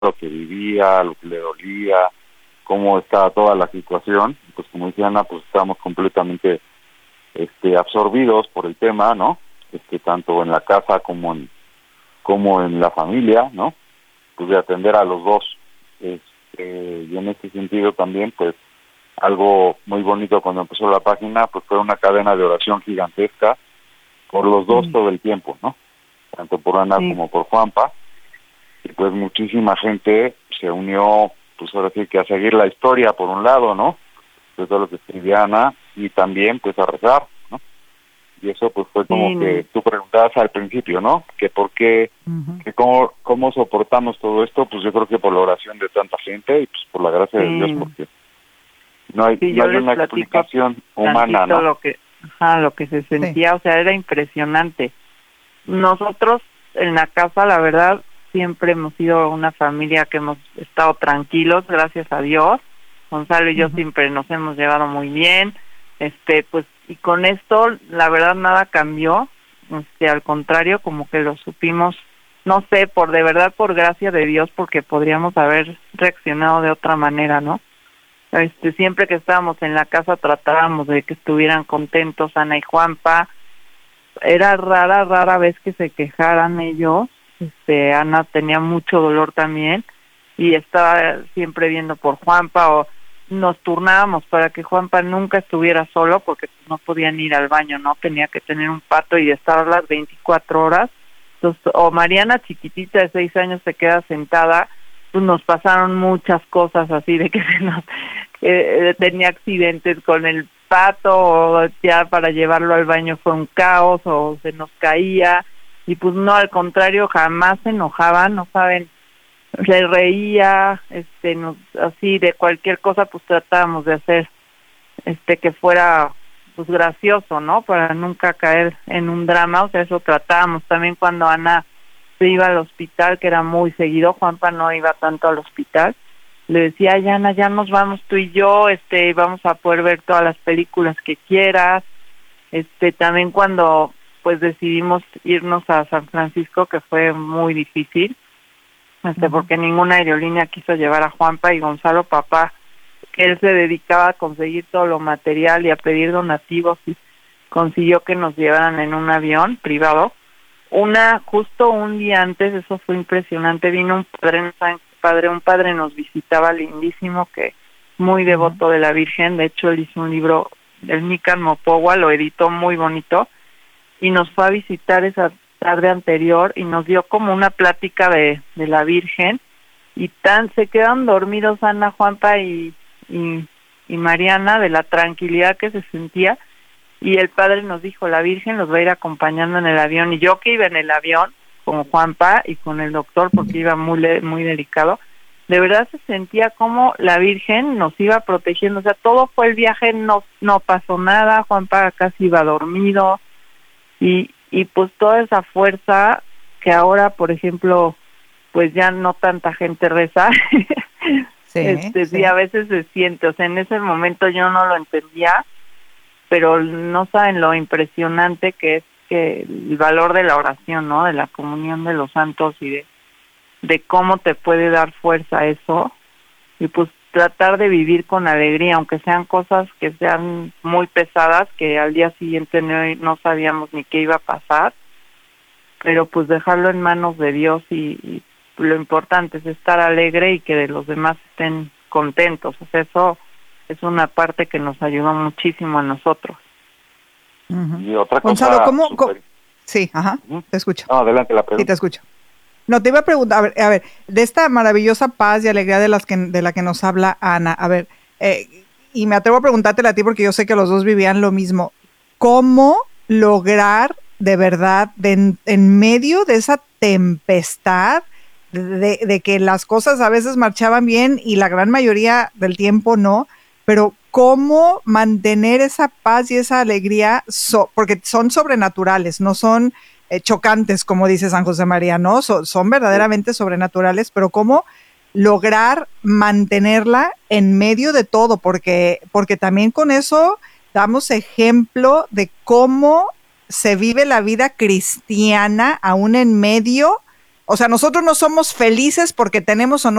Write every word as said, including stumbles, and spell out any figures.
lo que vivía, lo que le dolía, cómo estaba toda la situación. Pues como decía Ana, pues estábamos completamente este absorbidos por el tema, ¿no? Este tanto en la casa como en como en la familia, ¿no? Pues de atender a los dos. Este, y en este sentido también, pues algo muy bonito cuando empezó la página, pues fue una cadena de oración gigantesca por los dos sí. todo el tiempo, ¿no? Tanto por Ana sí. como por Juanpa. Y pues muchísima gente se unió, pues ahora sí que a seguir la historia por un lado, ¿no? De todo lo que escribía Ana, y también pues a rezar, ¿no? Y eso pues fue como sí. que tú preguntabas al principio, ¿no? Que por qué, uh-huh. que cómo, cómo soportamos todo esto, pues yo creo que por la oración de tanta gente y pues por la gracia sí. de Dios, porque no hay, sí, no hay una explicación humana, ¿no? Lo que, ajá, lo que se sentía, sí. o sea, era impresionante. Nosotros en la casa, la verdad, siempre hemos sido una familia que hemos estado tranquilos, gracias a Dios. Gonzalo y yo uh-huh. siempre nos hemos llevado muy bien, este, pues, y con esto, la verdad, nada cambió, este, al contrario, como que lo supimos, no sé, por de verdad, por gracia de Dios, porque podríamos haber reaccionado de otra manera, ¿no? Este, siempre que estábamos en la casa tratábamos de que estuvieran contentos Ana y Juanpa. Era rara, rara vez que se quejaran ellos. Este, Ana tenía mucho dolor también y estaba siempre viendo por Juanpa, o nos turnábamos para que Juanpa nunca estuviera solo porque no podían ir al baño, no tenía que tener un pato y estar las veinticuatro horas. Entonces, o Mariana chiquitita de seis años se queda sentada, pues nos pasaron muchas cosas así de que se nos eh, tenía accidentes con el pato, o ya para llevarlo al baño fue un caos, o se nos caía, y pues no, al contrario, jamás se enojaban, no saben, se reía, este, nos, así de cualquier cosa, pues tratábamos de hacer, este, que fuera, pues gracioso, ¿no? Para nunca caer en un drama, o sea, eso tratábamos. También cuando Ana se iba al hospital, que era muy seguido, Juanpa no iba tanto al hospital, le decía, ay, Ana, ya nos vamos tú y yo, este, vamos a poder ver todas las películas que quieras. Este, también cuando pues decidimos irnos a San Francisco, que fue muy difícil, este, uh-huh. porque ninguna aerolínea quiso llevar a Juanpa, y Gonzalo, papá, que él se dedicaba a conseguir todo lo material y a pedir donativos, y consiguió que nos llevaran en un avión privado. Una, justo un día antes, eso fue impresionante, vino un padre, padre un padre nos visitaba lindísimo, que muy devoto de la Virgen. De hecho él hizo un libro, el Mican Mopogua, lo editó muy bonito, y nos fue a visitar esa tarde anterior y nos dio como una plática de, de la Virgen, y tan se quedan dormidos Ana, Juanpa y, y, y Mariana de la tranquilidad que se sentía. Y el padre nos dijo, la Virgen los va a ir acompañando en el avión. Y yo que iba en el avión con Juanpa y con el doctor, porque iba muy muy delicado, de verdad se sentía como la Virgen nos iba protegiendo. O sea, todo fue el viaje, no no pasó nada, Juanpa casi iba dormido. Y, y pues toda esa fuerza que ahora, por ejemplo, pues ya no tanta gente reza, sí, este sí. sí, a veces se siente. O sea, en ese momento yo no lo entendía, pero no saben lo impresionante que es que el valor de la oración, ¿no? De la comunión de los santos, y de, de cómo te puede dar fuerza eso, y pues tratar de vivir con alegría, aunque sean cosas que sean muy pesadas, que al día siguiente no, no sabíamos ni qué iba a pasar, pero pues dejarlo en manos de Dios, y, y lo importante es estar alegre y que los demás estén contentos. O sea, eso es una parte que nos ayudó muchísimo a nosotros. Uh-huh. Y otra cosa, Gonzalo, ¿cómo, super... ¿cómo? Sí, ajá, uh-huh. te escucho. No, adelante la pregunta. Sí, te escucho. No, te iba a preguntar, a ver, a ver, de esta maravillosa paz y alegría de las que de la que nos habla Ana, a ver, eh, y me atrevo a preguntártela a ti porque yo sé que los dos vivían lo mismo. ¿Cómo lograr de verdad, de en, en medio de esa tempestad, de, de que las cosas a veces marchaban bien y la gran mayoría del tiempo no, pero cómo mantener esa paz y esa alegría, so, porque son sobrenaturales, no son eh, chocantes, como dice San José María, ¿no? So, son verdaderamente sobrenaturales, pero cómo lograr mantenerla en medio de todo, porque, porque también con eso damos ejemplo de cómo se vive la vida cristiana aún en medio, O sea, nosotros no somos felices porque tenemos o no